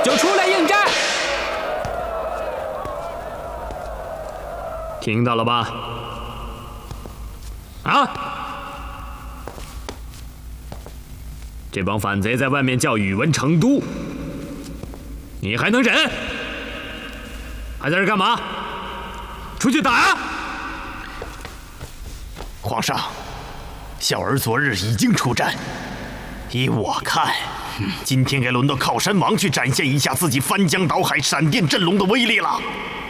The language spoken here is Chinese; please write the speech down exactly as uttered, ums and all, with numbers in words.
就出来应战。 听到了吧？啊！这帮反贼在外面叫宇文成都，你还能忍？还在这干嘛？出去打呀！ 皇上，小儿昨日已经出战，依我看，今天该轮到靠山王去展现一下自己翻江倒海、闪电震龙的威力了。